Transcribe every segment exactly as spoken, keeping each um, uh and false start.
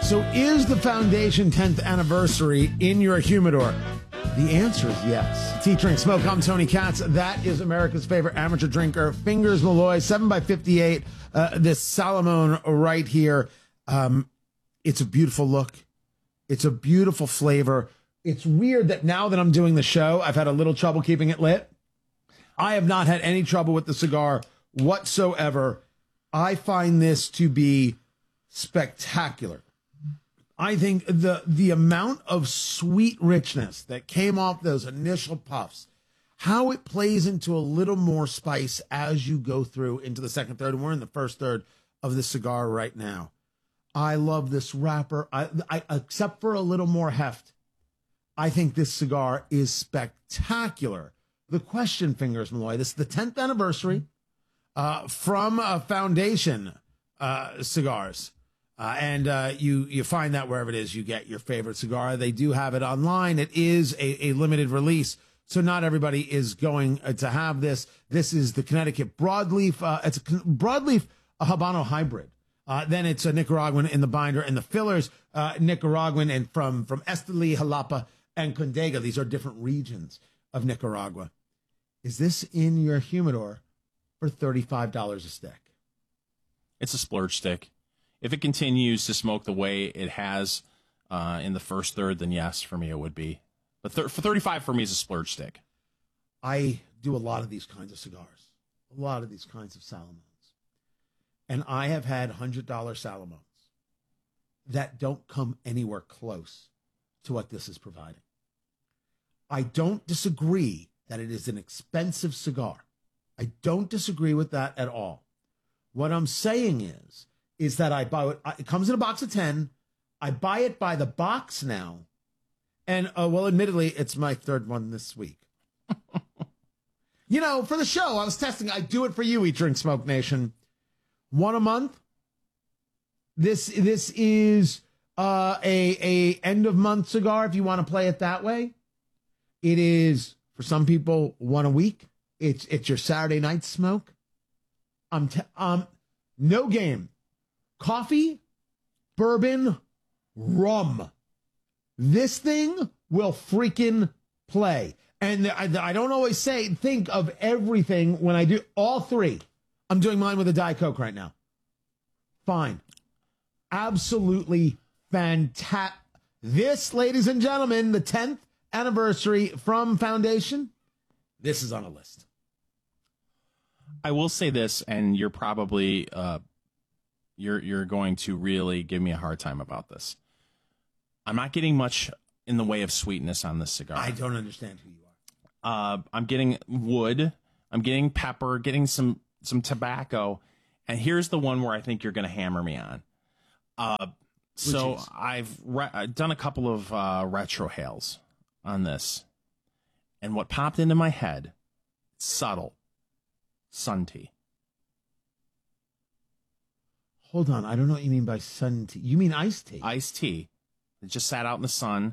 So is the Foundation tenth anniversary in your humidor? The answer is yes. Tea Drink Smoke. I'm Tony Katz. That is America's favorite amateur drinker, Fingers Malloy, seven by fifty-eight. Uh, this Salamone right here. Um, it's a beautiful look. It's a beautiful flavor. It's weird that now that I'm doing the show, I've had a little trouble keeping it lit. I have not had any trouble with the cigar whatsoever. I find this to be spectacular. I think the the amount of sweet richness that came off those initial puffs, how it plays into a little more spice as you go through into the second third, and we're in the first third of the cigar right now. I love this wrapper. I, I except for a little more heft, I think this cigar is spectacular. The question, Fingers Malloy, this is the tenth anniversary uh, from uh, Foundation uh, Cigars. Uh, and uh, you you find that wherever it is you get your favorite cigar. They do have it online. It is a, a limited release, so not everybody is going uh, to have this. This is the Connecticut Broadleaf. Uh, it's a Broadleaf a Habano hybrid. Uh, then it's a Nicaraguan in the binder, and the fillers uh, Nicaraguan and from from Esteli, Jalapa, and Condega. These are different regions of Nicaragua. Is this in your humidor for thirty-five dollars a stick? It's a splurge stick. If it continues to smoke the way it has uh, in the first third, then yes, for me it would be. But th- for thirty-five, for me, is a splurge stick. I do a lot of these kinds of cigars, a lot of these kinds of Salamones. And I have had one hundred dollars Salamones that don't come anywhere close to what this is providing. I don't disagree that it is an expensive cigar. I don't disagree with that at all. What I'm saying is, is that I buy it, it comes in a box of ten. I buy it by the box now. And, uh, well, admittedly, it's my third one this week. You know, for the show, I was testing. I do it for you, Eat, Drink, Smoke Nation. One a month. This this is uh, a, a end of month cigar, if you want to play it that way. It is, for some people, one a week. It's it's your Saturday night smoke. I'm t- um no game. Coffee, bourbon, rum. This thing will freaking play. And I, I don't always say, think of everything when I do all three. I'm doing mine with a Diet Coke right now. Fine. Absolutely fantastic. This, ladies and gentlemen, the tenth anniversary from Foundation. This is on a list. I will say this, and you're probably... Uh, You're you're going to really give me a hard time about this. I'm not getting much in the way of sweetness on this cigar. I don't understand who you are. Uh, I'm getting wood. I'm getting pepper. Getting some some tobacco. And here's the one where I think you're going to hammer me on. Uh, so I've re- I've done a couple of uh, retrohales on this, and what popped into my head, subtle, sun tea. Hold on, I don't know what you mean by sun tea. You mean iced tea? Iced tea. It just sat out in the sun.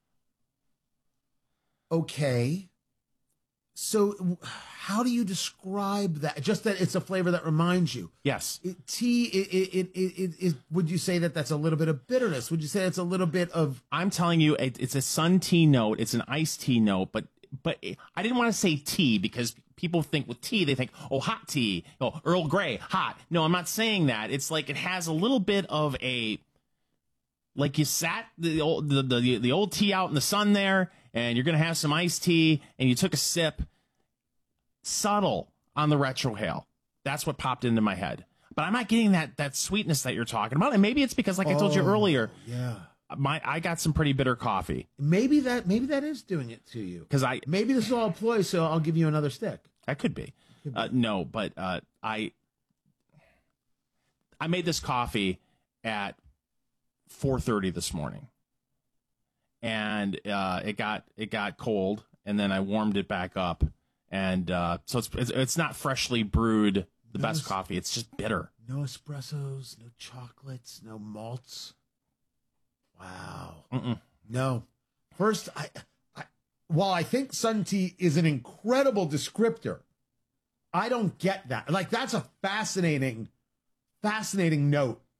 Okay. So how do you describe that? Just that it's a flavor that reminds you. Yes. It, tea, it, it, it, it, it, would you say that that's a little bit of bitterness? Would you say it's a little bit of... I'm telling you, it, it's a sun tea note. It's an iced tea note, but but I didn't want to say tea because people think with tea, they think, oh, hot tea, oh, Earl Grey, hot. No, I'm not saying that. It's like it has a little bit of a, like you sat the old, the, the, the old tea out in the sun there, and you're going to have some iced tea, and you took a sip. Subtle on the retrohale. That's what popped into my head. But I'm not getting that that sweetness that you're talking about. And maybe it's because, like I told you Oh, earlier, yeah. my I got some pretty bitter coffee. Maybe that maybe that is doing it to you. Because I Maybe this is all a ploy, so I'll give you another stick. That could be. Could be. Uh, no, but uh, I I made this coffee at four thirty this morning, and uh, it got it got cold, and then I warmed it back up, and uh, so it's, it's it's not freshly brewed, the No best es- coffee. It's just bitter. No espressos, no chocolates, no malts. Wow. Mm-mm. No. First, I, I while I think sun tea is an incredible descriptor, I don't get that. Like, that's a fascinating, fascinating note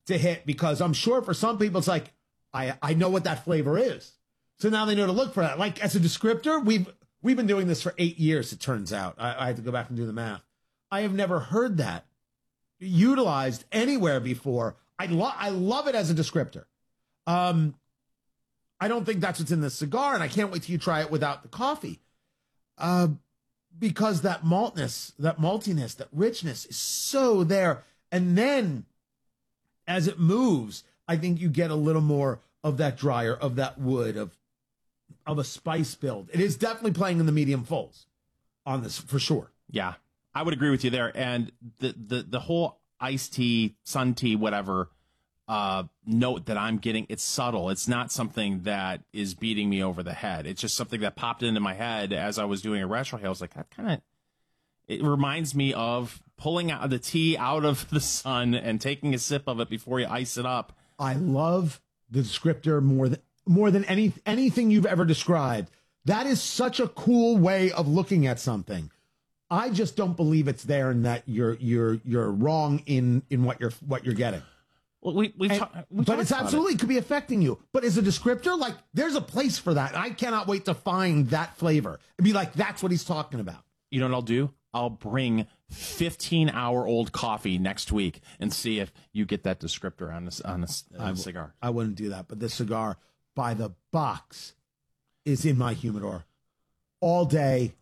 to hit, because I'm sure for some people it's like, I, I know what that flavor is. So now they know to look for that. Like as a descriptor, we've we've been doing this for eight years, it turns out. I, I have to go back and do the math. I have never heard that utilized anywhere before. I, lo- I love it as a descriptor. Um, I don't think that's what's in the cigar, and I can't wait till you try it without the coffee. Uh, because that maltness, that maltiness, that richness is so there. And then as it moves, I think you get a little more of that drier, of that wood, of of a spice build. It is definitely playing in the medium fulls on this for sure. Yeah, I would agree with you there. And the the the whole iced tea, sun tea, whatever uh, note that I'm getting, it's subtle. It's not something that is beating me over the head. It's just something that popped into my head as I was doing a restaurant. I was like, that kind of, it reminds me of pulling out the tea out of the sun and taking a sip of it before you ice it up. I love the descriptor more than more than any anything you've ever described. That is such a cool way of looking at something. I just don't believe it's there, and that you're you're you're wrong in in what you're what you're getting. Well, we, we've and, ta- we but it's absolutely it. could be affecting you. But as a descriptor, like there's a place for that. I cannot wait to find that flavor and be like, that's what he's talking about. You know what I'll do? I'll bring fifteen hour old coffee next week and see if you get that descriptor on this on a, on a cigar. I wouldn't do that, but this cigar by the box is in my humidor all day.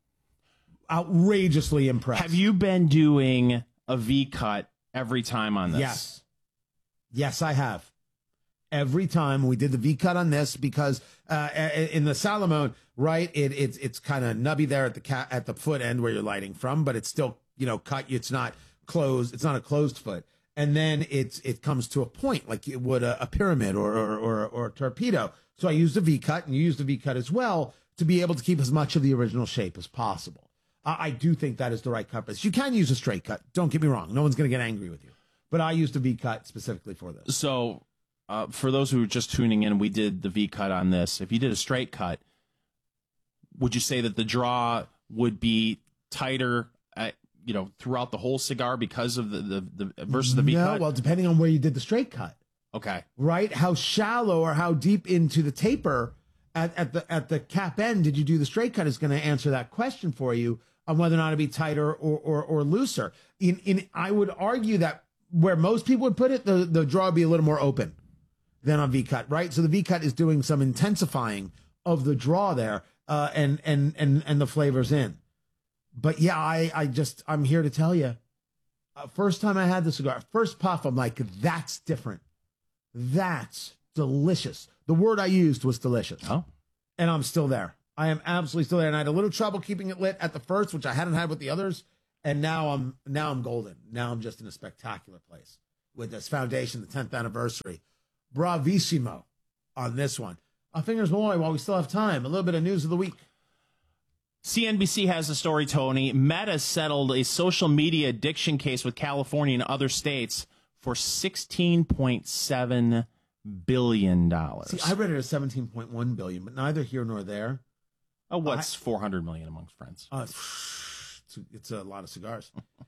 Outrageously impressed. Have you been doing a V cut every time on this? Yes. Yes, I have. Every time we did the V cut on this, because uh, in the Salomon, right, it, it's it's kind of nubby there at the ca- at the foot end where you're lighting from, but it's still, you know, cut. It's not closed. It's not a closed foot. And then it's it comes to a point like it would a, a pyramid or or, or or a torpedo. So I used a V cut, and you used a V cut as well to be able to keep as much of the original shape as possible. I, I do think that is the right cut. You can use a straight cut. Don't get me wrong. No one's going to get angry with you. But I used a V cut specifically for this. So uh, for those who are just tuning in, we did the V cut on this. If you did a straight cut, would you say that the draw would be tighter at, you know, throughout the whole cigar because of the, the, the versus the V no, cut? Well, depending on where you did the straight cut. Okay. Right? How shallow or how deep into the taper at, at the at the cap end did you do the straight cut is going to answer that question for you on whether or not it'd be tighter or, or, or looser. In in I would argue that where most people would put it, the, the draw would be a little more open than on V-cut, right? So the V-cut is doing some intensifying of the draw there, uh, and, and, and, and the flavors in. But yeah, I, I just, I'm here to tell you, uh, first time I had the cigar, first puff, I'm like, that's different. That's delicious. The word I used was delicious. Oh. And I'm still there. I am absolutely still there. And I had a little trouble keeping it lit at the first, which I hadn't had with the others. And now I'm now I'm golden. Now I'm just in a spectacular place with this foundation, the tenth anniversary. Bravissimo on this one. Uh, Fingers Malloy, while we still have time, a little bit of news of the week. C N B C has a story, Tony. Meta settled a social media addiction case with California and other states for sixteen point seven billion dollars. See, I read it as seventeen point one billion dollars, but neither here nor there. Oh, what's I, four hundred million dollars amongst friends? Uh, it's, it's a lot of cigars.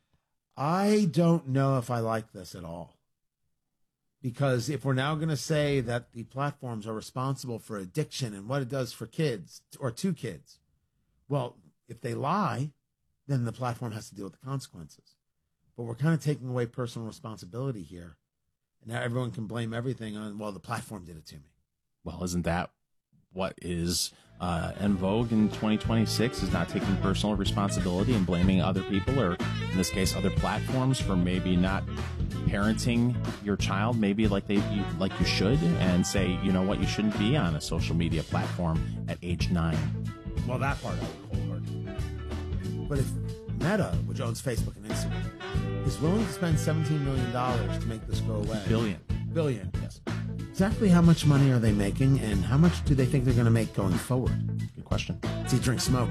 I don't know if I like this at all. Because if we're now going to say that the platforms are responsible for addiction and what it does for kids or to kids, well, if they lie, then the platform has to deal with the consequences. But we're kind of taking away personal responsibility here. And now everyone can blame everything on, well, the platform did it to me. Well, isn't that what is uh, en vogue in twenty twenty-six, is not taking personal responsibility and blaming other people, or in this case, other platforms, for maybe not parenting your child maybe like they you, like you should, and say, you know what, you shouldn't be on a social media platform at age nine. Well, that part I would wholeheartedly. But if Meta, which owns Facebook and Instagram, is willing to spend seventeen million dollars to make this go away. Billion. Billion, yes. Exactly how much money are they making, and how much do they think they're going to make going forward? Good question. Let's eat, drink, smoke.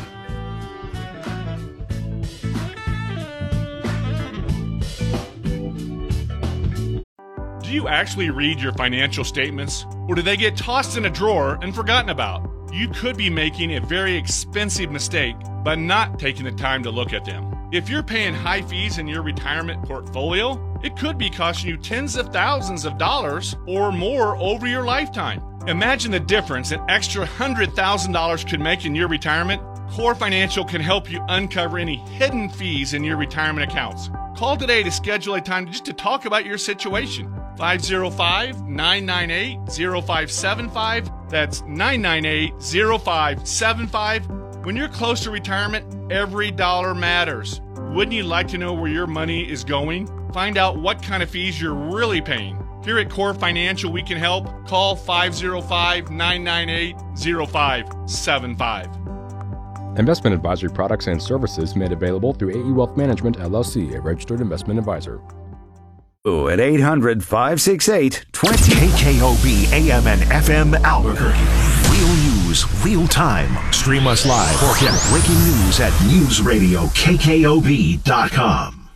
Do you actually read your financial statements, or do they get tossed in a drawer and forgotten about? You could be making a very expensive mistake by not taking the time to look at them. If you're paying high fees in your retirement portfolio, it could be costing you tens of thousands of dollars or more over your lifetime. Imagine the difference an extra one hundred thousand dollars could make in your retirement. Core Financial can help you uncover any hidden fees in your retirement accounts. Call today to schedule a time just to talk about your situation. five oh five, nine nine eight, oh five seven five. That's nine nine eight, oh five seven five. When you're close to retirement, every dollar matters. Wouldn't you like to know where your money is going? Find out what kind of fees you're really paying. Here at Core Financial, we can help. Call five oh five, nine nine eight, oh five seven five. Investment advisory products and services made available through A E Wealth Management, L L C, a registered investment advisor. At eight hundred, five six eight, two zero K K O B A M and F M Albuquerque. Real news, real time. Stream us live or get breaking news at news radio K K O B dot com.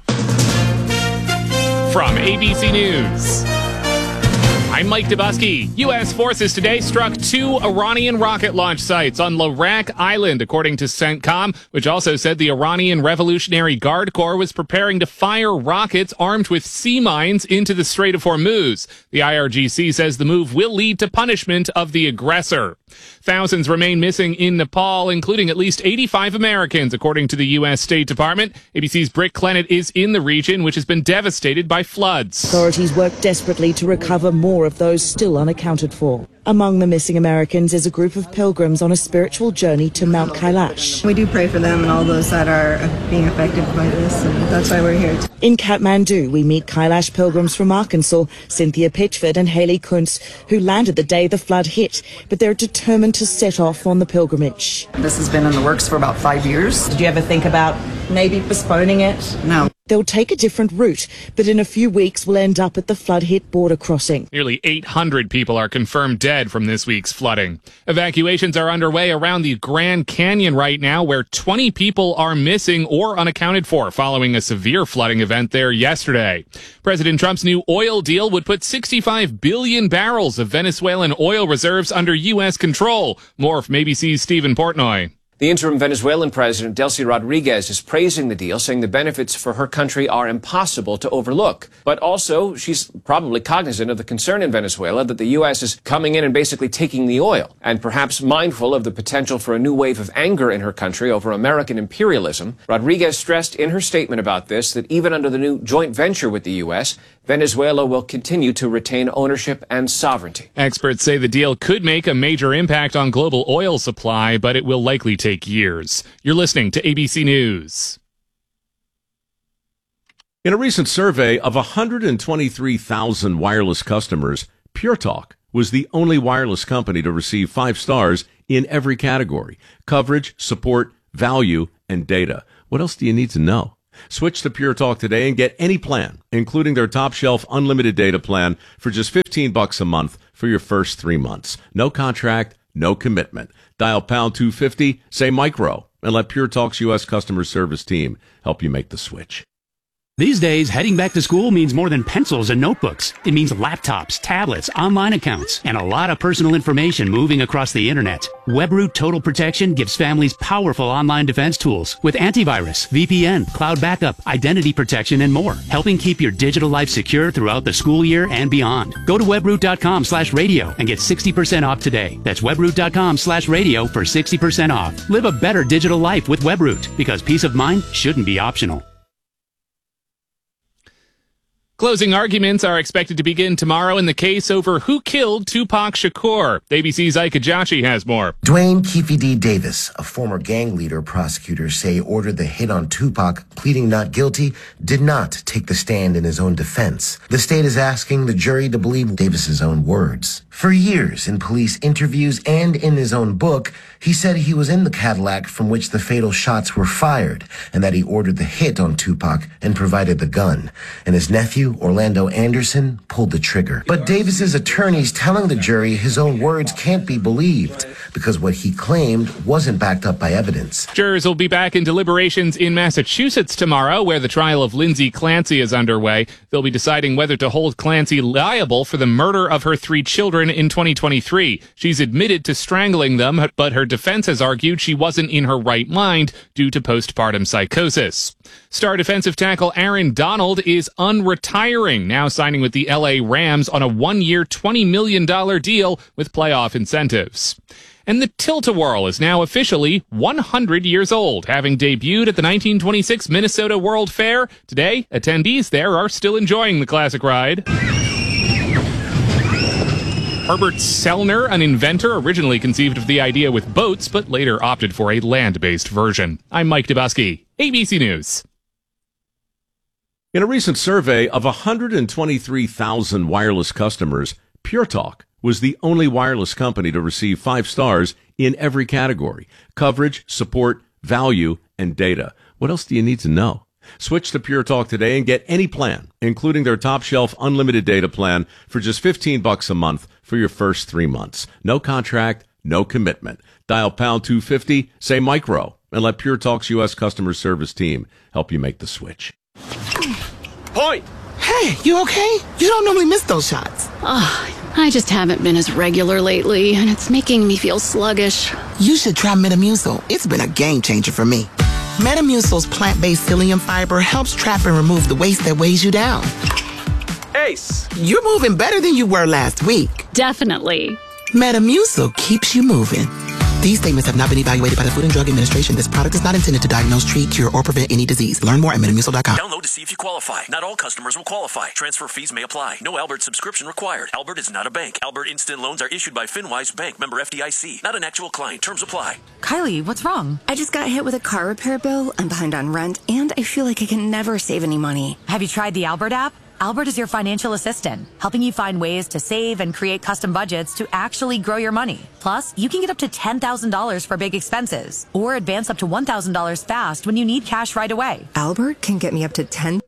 From A B C News, I'm Mike Dubusky. U S forces today struck two Iranian rocket launch sites on Larak Island, according to CENTCOM, which also said the Iranian Revolutionary Guard Corps was preparing to fire rockets armed with sea mines into the Strait of Hormuz. The I R G C says the move will lead to punishment of the aggressor. Thousands remain missing in Nepal, including at least eighty-five Americans, according to the U S State Department. A B C's Britt Clennett is in the region, which has been devastated by floods. Authorities work desperately to recover more of those still unaccounted for. Among the missing Americans is a group of pilgrims on a spiritual journey to Mount Kailash. We do pray for them and all those that are being affected by this, and that's why we're here. In Kathmandu, we meet Kailash pilgrims from Arkansas, Cynthia Pitchford and Haley Kuntz, who landed the day the flood hit, but they're determined to set off on the pilgrimage. This has been in the works for about five years. Did you ever think about maybe postponing it? No. They'll take a different route, but in a few weeks will end up at the flood-hit border crossing. Nearly eight hundred people are confirmed dead from this week's flooding. Evacuations are underway around the Grand Canyon right now, where twenty people are missing or unaccounted for following a severe flooding event there yesterday. President Trump's new oil deal would put sixty-five billion barrels of Venezuelan oil reserves under U S control. More from A B C's Stephen Portnoy. The interim Venezuelan president, Delcy Rodriguez, is praising the deal, saying the benefits for her country are impossible to overlook. But also, she's probably cognizant of the concern in Venezuela that the U S is coming in and basically taking the oil, and perhaps mindful of the potential for a new wave of anger in her country over American imperialism. Rodriguez stressed in her statement about this that even under the new joint venture with the U S, Venezuela will continue to retain ownership and sovereignty. Experts say the deal could make a major impact on global oil supply, but it will likely take years. You're listening to A B C News. In a recent survey of one hundred twenty-three thousand wireless customers, Pure Talk was the only wireless company to receive five stars in every category: coverage, support, value, and data. What else do you need to know? Switch to Pure Talk today and get any plan, including their top shelf unlimited data plan, for just fifteen bucks a month for your first three months. No contract, no commitment. Dial pound two fifty, say micro, and let Pure Talk's U S customer service team help you make the switch. These days, heading back to school means more than pencils and notebooks. It means laptops, tablets, online accounts, and a lot of personal information moving across the internet. WebRoot Total Protection gives families powerful online defense tools with antivirus, V P N, cloud backup, identity protection, and more, helping keep your digital life secure throughout the school year and beyond. Go to webroot.com slash radio and get sixty percent off today. That's webroot.com slash radio for sixty percent off. Live a better digital life with WebRoot, because peace of mind shouldn't be optional. Closing arguments are expected to begin tomorrow in the case over who killed Tupac Shakur. A B C's Ike Ajachi has more. Dwayne Keefe D. Davis, a former gang leader, prosecutors say ordered the hit on Tupac, pleading not guilty, did not take the stand in his own defense. The state is asking the jury to believe Davis's own words. For years, in police interviews and in his own book, he said he was in the Cadillac from which the fatal shots were fired, and that he ordered the hit on Tupac and provided the gun. And his nephew nephew, Orlando Anderson, pulled the trigger. But Davis's attorneys telling the jury his own words can't be believed because what he claimed wasn't backed up by evidence. Jurors will be back in deliberations in Massachusetts tomorrow, where the trial of Lindsay Clancy is underway. They'll be deciding whether to hold Clancy liable for the murder of her three children in twenty twenty-three. She's admitted to strangling them, but her defense has argued she wasn't in her right mind due to postpartum psychosis. Star defensive tackle Aaron Donald is unretiring, now signing with the L A Rams on a one-year, twenty million dollars deal with playoff incentives. And the Tilt-A-Whirl is now officially one hundred years old, having debuted at the nineteen twenty-six Minnesota World Fair. Today, attendees there are still enjoying the classic ride. Herbert Sellner, an inventor, originally conceived of the idea with boats, but later opted for a land-based version. I'm Mike Dubusky, A B C News. In a recent survey of one hundred twenty-three thousand wireless customers, Pure Talk was the only wireless company to receive five stars in every category: coverage, support, value, and data. What else do you need to know? Switch to Pure Talk today and get any plan, including their top shelf unlimited data plan, for just fifteen bucks a month for your first three months. No contract, no commitment. Dial pound two fifty, say micro, and let Pure Talk's U S customer service team help you make the switch. Point! Hey, you okay? You don't normally miss those shots. Oh, I just haven't been as regular lately, and it's making me feel sluggish. You should try Metamucil. It's been a game changer for me. Metamucil's plant-based psyllium fiber helps trap and remove the waste that weighs you down. Ace! You're moving better than you were last week. Definitely. Metamucil keeps you moving. These statements have not been evaluated by the Food and Drug Administration. This product is not intended to diagnose, treat, cure, or prevent any disease. Learn more at metamucil dot com. Download to see if you qualify. Not all customers will qualify. Transfer fees may apply. No Albert subscription required. Albert is not a bank. Albert Instant Loans are issued by FinWise Bank, member F D I C. Not an actual client. Terms apply. Kylie, what's wrong? I just got hit with a car repair bill. I'm behind on rent, and I feel like I can never save any money. Have you tried the Albert app? Albert is your financial assistant, helping you find ways to save and create custom budgets to actually grow your money. Plus, you can get up to ten thousand dollars for big expenses, or advance up to one thousand dollars fast when you need cash right away. Albert can get me up to ten